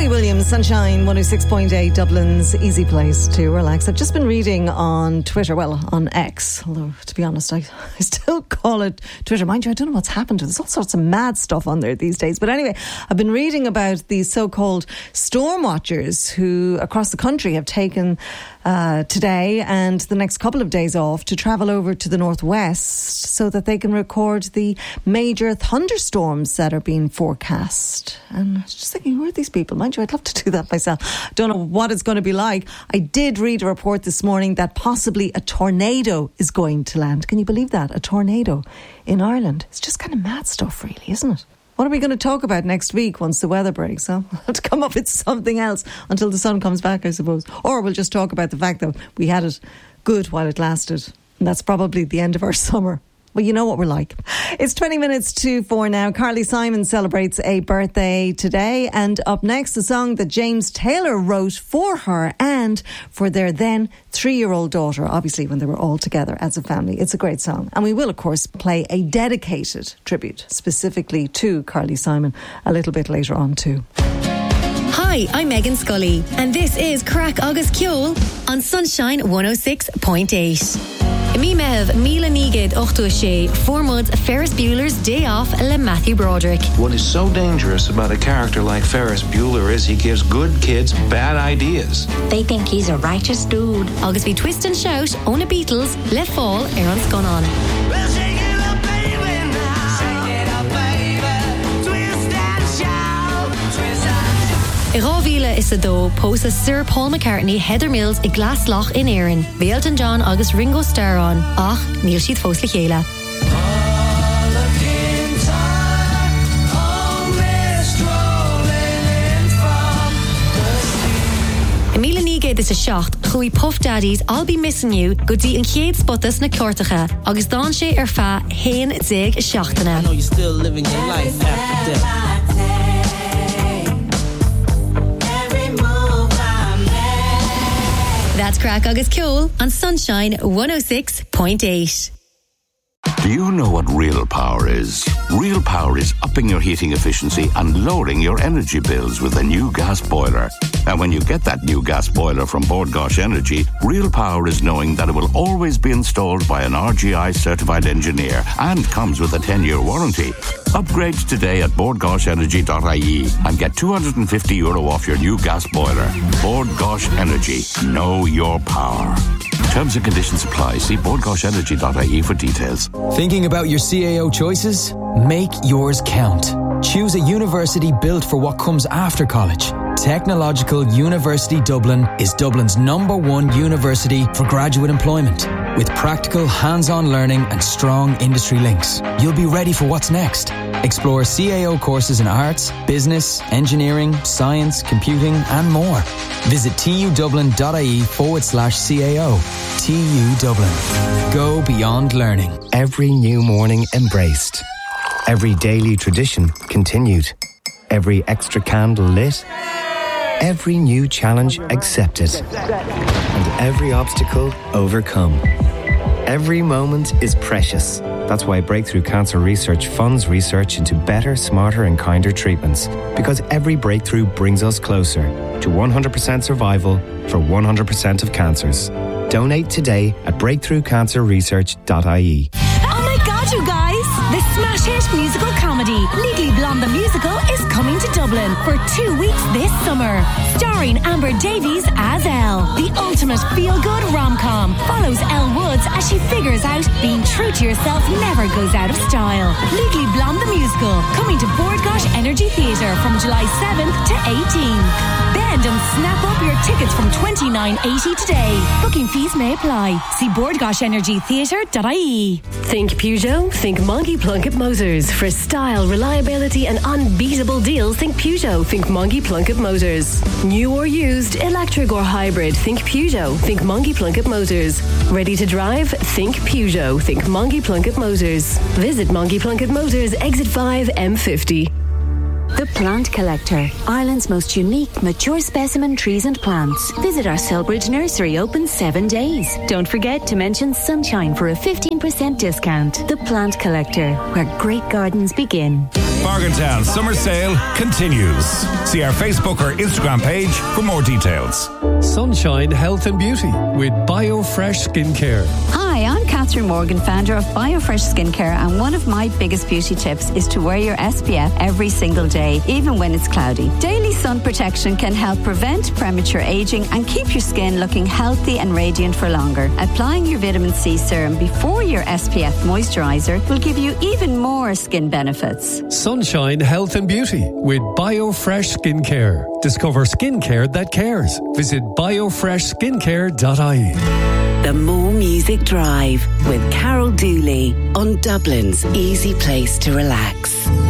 Robbie Williams, Sunshine 106.8, Dublin's easy place to relax. I've just been reading on Twitter, well, on X, although to be honest, I still call it Twitter. Mind you, I don't know what's happened to it. There's all sorts of mad stuff on there these days. But anyway, I've been reading about these so-called storm watchers who across the country have taken today and the next couple of days off to travel over to the northwest so that they can record the major thunderstorms that are being forecast. And I was just thinking, who are these people? Mind you, I'd love to do that myself. Don't know what it's going to be like. I did read a report this morning that possibly a tornado is going to land. Can you believe that? A tornado in Ireland. It's just kind of mad stuff, really, isn't it? What are we going to talk about next week once the weather breaks? Huh? We'll have to come up with something else until the sun comes back, I suppose. Or we'll just talk about the fact that we had it good while it lasted. And that's probably the end of our summer. Well, you know what we're like. It's 20 minutes to 4 now. Carly Simon celebrates a birthday today. And up next, the song that James Taylor wrote for her and for their then 3-year-old daughter, obviously when they were all together as a family. It's a great song. And we will, of course, play a dedicated tribute specifically to Carly Simon a little bit later on too. Hi, I'm Megan Scully, and this is Crack Agus Ciol on Sunshine 106.8. Mi mev Mila Nigid Ochtuashe, Formud Ferris Bueller's Day Off Le Matthew Broderick. What is so dangerous about a character like Ferris Bueller is he gives good kids bad ideas. They think he's a righteous dude. August be twist and shout, own a Beatles, let fall, Aaron's gone on. Well, shake it up, baby, now. Shake it up, baby. Twist and shout. Twist and shout. Iravila is a do post as Sir Paul McCartney, Heather Mills, I Glasloch in Erin. The Elton John August Ringo Starr on. Ach, Neil Sheet Fosli Chéla. Emila Nigé is a shacht, Chui Puff Daddies, I'll be missing you, Goodie and Kate Spottas na Kortacha, August Danshe Erfa, Hain Zig Shachtana. I know you're still living your life after death. That's Crack August Ciol on Sunshine 106.8. Do you know what real power is? Real power is upping your heating efficiency and lowering your energy bills with a new gas boiler. And when you get that new gas boiler from Bord Gosh Energy, real power is knowing that it will always be installed by an RGI certified engineer and comes with a 10-year warranty. Upgrade today at bordgoshenergy.ie and get €250 off your new gas boiler. Bord Gosh Energy. Know your power. Terms and conditions apply. See bordgoshenergy.ie for details. Thinking about your CAO choices? Make yours count. Choose a university built for what comes after college. Technological University Dublin is Dublin's #1 university for graduate employment. With practical, hands-on learning and strong industry links, you'll be ready for what's next. Explore CAO courses in arts, business, engineering, science, computing and more. Visit tudublin.ie/CAO. TU Dublin. Go beyond learning. Every new morning embraced. Every daily tradition continued. Every extra candle lit. Every new challenge accepted. And every obstacle overcome. Every moment is precious. That's why Breakthrough Cancer Research funds research into better, smarter and kinder treatments. Because every breakthrough brings us closer to 100% survival for 100% of cancers. Donate today at breakthroughcancerresearch.ie. Oh my God, you guys! The smash hit musical comedy Legally Blonde the Musical is coming to Dublin for 2 weeks this summer. Starring Amber Davies as Elle. The ultimate feel-good rom-com follows Elle Woods as she figures out being true to yourself never goes out of style. Legally Blonde the Musical, coming to Bord Gosh Energy Theatre from July 7th to 18th. Bend and snap up your tickets from $29.80 today. Booking fees may apply. See bordgoshenergytheatre.ie. Think Peugeot? Think Monkey Plunkett Motors. For style, reliability and unbeatable deals, think Peugeot. Think Monkey Plunkett Motors. New or used, electric or hybrid, think Peugeot. Think Monkey Plunkett Motors. Ready to drive? Think Peugeot. Think Monkey Plunkett Motors. Visit Monkey Plunkett Motors, Exit 5, M50. The Plant Collector, Ireland's most unique, mature specimen trees and plants. Visit our Selbridge nursery, open 7 days. Don't forget to mention Sunshine for a 15% discount. The Plant Collector, where great gardens begin. Bargaintown Summer Sale continues. See our Facebook or Instagram page for more details. Sunshine Health and Beauty with BioFresh Skincare. Hi, I'm Catherine Morgan, founder of BioFresh Skincare, and one of my biggest beauty tips is to wear your SPF every single day, even when it's cloudy. Daily sun protection can help prevent premature aging and keep your skin looking healthy and radiant for longer. Applying your vitamin C serum before your SPF moisturizer will give you even more skin benefits. Sunshine Health and Beauty with BioFresh Skincare. Discover skincare that cares. Visit biofreshskincare.ie. The More Music Drive with Carol Dooley on Dublin's easy place to relax.